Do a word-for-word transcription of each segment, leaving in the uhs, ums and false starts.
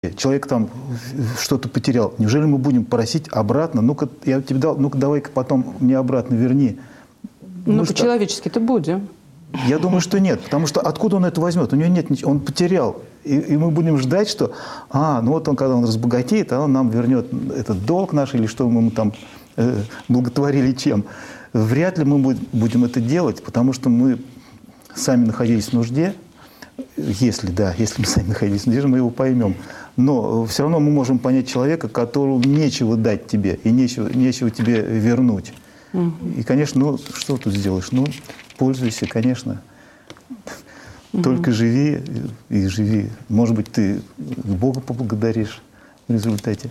Человек там что-то потерял. Неужели мы будем просить обратно? Ну-ка, я тебе дал, ну-ка, давай-ка потом мне обратно верни. Ну, по-человечески-то будем. Я думаю, что нет. Потому что откуда он это возьмет? У него нет ничего. Он потерял. И, и мы будем ждать, что, а, ну вот он, когда он разбогатеет, а он нам вернет этот долг наш, или что мы ему там э, благотворили чем. Вряд ли мы будем это делать, потому что мы сами находились в нужде. Если, да, если мы сами находились в нужде, мы его поймем. Но все равно мы можем понять человека, которому нечего дать тебе и нечего, нечего тебе вернуть. Угу. И, конечно, ну, что тут сделаешь? Ну, пользуйся, конечно. Угу. Только живи и живи. Может быть, ты Бога поблагодаришь в результате.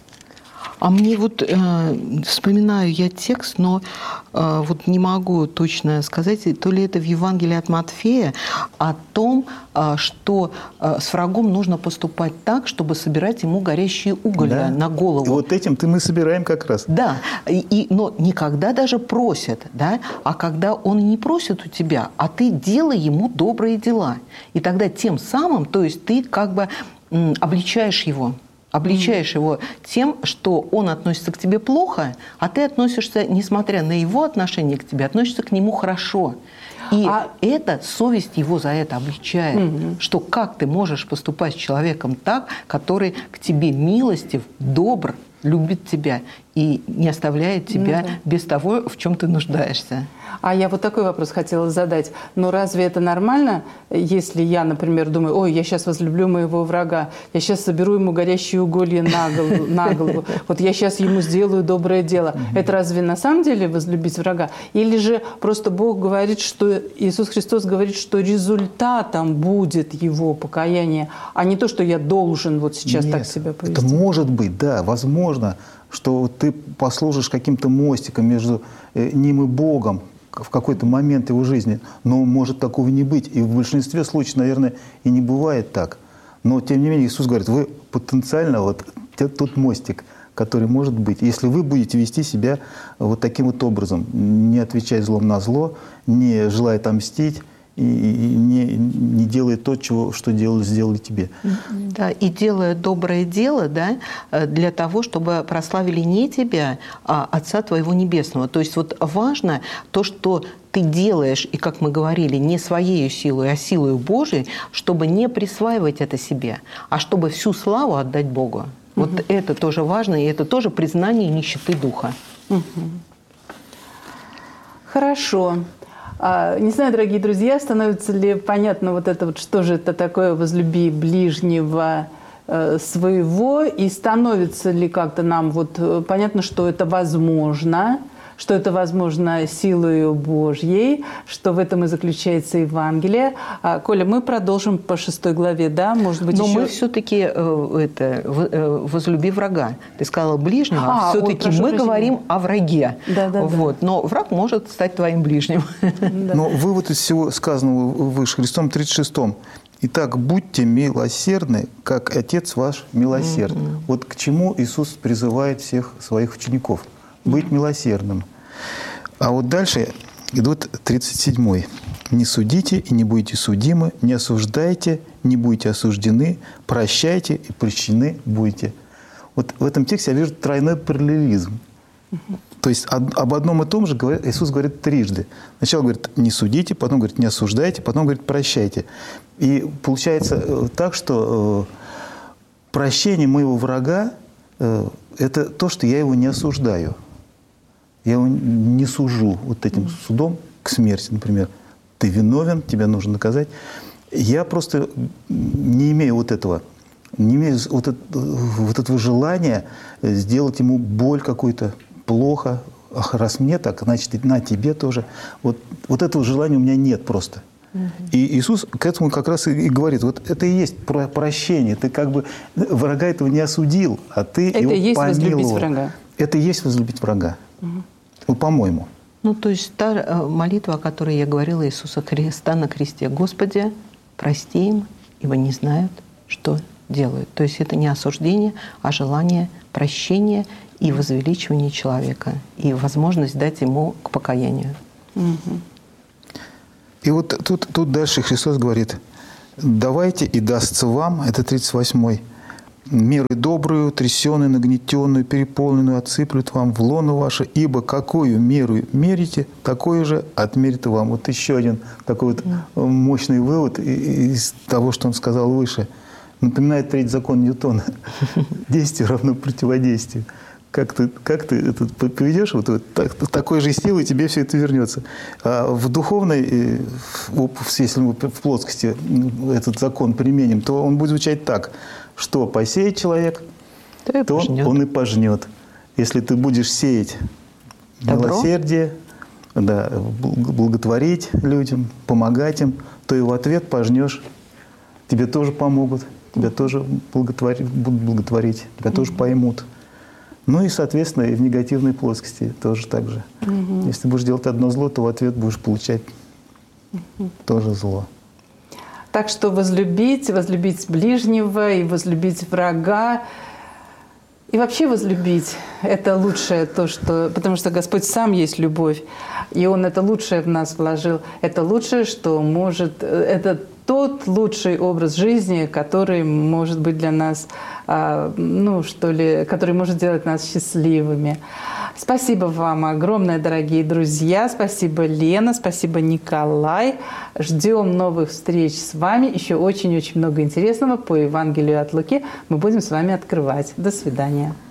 А мне вот, э, вспоминаю я текст, но э, вот не могу точно сказать, то ли это в Евангелии от Матфея, о том, э, что э, с врагом нужно поступать так, чтобы собирать ему горящие уголья, да, на голову. И вот этим-то мы собираем как раз. Да, и, и, но не когда даже просят, да, а когда он не просит у тебя, а ты делай ему добрые дела. И тогда тем самым, то есть ты как бы м, обличаешь его. Обличаешь его тем, что он относится к тебе плохо, а ты относишься, несмотря на его отношение к тебе, относишься к нему хорошо. И а... это совесть его за это обличает, угу. что как ты можешь поступать с человеком так, который к тебе милостив, добр, любит тебя и не оставляет тебя ну, да. без того, в чем ты нуждаешься. А я вот такой вопрос хотела задать. Но разве это нормально, если я, например, думаю, ой, я сейчас возлюблю моего врага, я сейчас соберу ему горящие уголья на голову, на голову, вот я сейчас ему сделаю доброе дело. Это разве на самом деле возлюбить врага? Или же просто Бог говорит, что Иисус Христос говорит, что результатом будет его покаяние, а не то, что я должен вот сейчас Нет, так себя повести? Это может быть, да, возможно, что ты послужишь каким-то мостиком между ним и Богом в какой-то момент его жизни. Но может такого не быть. И в большинстве случаев, наверное, и не бывает так. Но, тем не менее, Иисус говорит, вы потенциально вот тот мостик, который может быть, если вы будете вести себя вот таким вот образом, не отвечая злом на зло, не желая отомстить, и не, не делая то, чего, что делали, сделали тебе. Да, и делая доброе дело, да, для того, чтобы прославили не тебя, а Отца Твоего Небесного. То есть вот важно то, что ты делаешь, и, как мы говорили, не своей силой, а силой Божией, чтобы не присваивать это себе, а чтобы всю славу отдать Богу. Угу. Вот это тоже важно, и это тоже признание нищеты духа. Угу. Хорошо. Не знаю, дорогие друзья, становится ли понятно вот это вот, что же это такое «возлюби ближнего своего», и становится ли как-то нам вот понятно, что это возможно, что это возможно силою Божьей, что в этом и заключается Евангелие. Коля, мы продолжим по шестой главе, да? Может быть, Но еще... мы все-таки э, это, возлюби врага. Ты сказала ближнего, а, все-таки мы прощения. Говорим о враге. Да, да, вот. да. Но враг может стать твоим ближним. Да. Но вывод из всего сказанного выше, Христом тридцать шестом. Итак, будьте милосердны, как Отец ваш милосерд. Mm-hmm. Вот к чему Иисус призывает всех своих учеников. Быть милосердным. А вот дальше идут тридцать седьмой. «Не судите и не будете судимы, не осуждайте, не будете осуждены, прощайте и прощены будете». Вот в этом тексте я вижу тройной параллелизм. То есть об одном и том же Иисус говорит трижды. Сначала говорит «не судите», потом говорит «не осуждайте», потом говорит «прощайте». И получается так, что прощение моего врага – это то, что я его не осуждаю. Я его не сужу вот этим mm-hmm. судом к смерти, например. Ты виновен, тебя нужно наказать. Я просто не имею вот этого, не имею вот, это, вот этого желания сделать ему боль какую-то, плохо. Ах, раз мне так, значит, и на тебе тоже. Вот, вот этого желания у меня нет просто. Mm-hmm. И Иисус к этому как раз и говорит, вот это и есть прощение. Ты как бы врага этого не осудил, а ты это его и есть помиловал. Возлюбить врага. Это и есть возлюбить врага. Угу. Ну, по-моему. Ну, то есть та молитва, о которой я говорила Иисуса Христа на кресте. «Господи, прости им, ибо не знают, что делают». То есть это не осуждение, а желание прощения и возвеличивания человека. И возможность дать ему к покаянию. Угу. И вот тут, тут дальше Христос говорит, давайте и дастся вам, это тридцать восьмой, мерой добрую, трясеную, нагнетенную, переполненную отсыплют вам в лоно ваше, ибо какую меру мерите, такое же отмерит и вам». Вот еще один такой вот мощный вывод из того, что он сказал выше. Напоминает третий закон Ньютона. Действие равно противодействию. Как ты, как ты это поведешь, вот, вот так, такой же силой тебе все это вернется. А в духовной, если мы в плоскости этот закон применим, то он будет звучать так, что посеет человек, то, то он, он и пожнет. Если ты будешь сеять добро, милосердие, да, благотворить людям, помогать им, то и в ответ пожнешь. Тебе тоже помогут, тебя тоже благотвори, будут благотворить, тебя тоже поймут. Ну и, соответственно, и в негативной плоскости тоже так же. Угу. Если будешь делать одно зло, то в ответ будешь получать угу. тоже зло. Так что возлюбить, возлюбить ближнего и возлюбить врага. И вообще возлюбить – это лучшее то, что… Потому что Господь сам есть любовь, и Он это лучшее в нас вложил. Это лучшее, что может… Это тот лучший образ жизни, который может быть для нас, ну, что ли, который может сделать нас счастливыми. Спасибо вам огромное, дорогие друзья. Спасибо, Лена. Спасибо, Николай. Ждем новых встреч с вами. Еще очень-очень много интересного по Евангелию от Луки мы будем с вами открывать. До свидания.